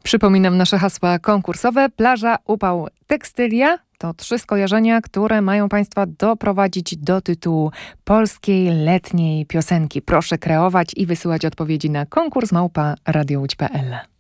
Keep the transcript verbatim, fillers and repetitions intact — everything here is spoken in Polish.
Przypominam nasze hasła konkursowe. Plaża, upał, tekstylia. To trzy skojarzenia, które mają Państwa doprowadzić do tytułu polskiej letniej piosenki. Proszę kreować i wysyłać odpowiedzi na konkurs małpa radio łódź kropka pe el.